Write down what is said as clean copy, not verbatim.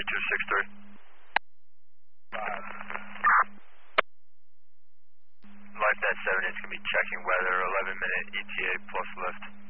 3263. LifeNet 7 is going to be checking weather, 11-minute ETA plus lift.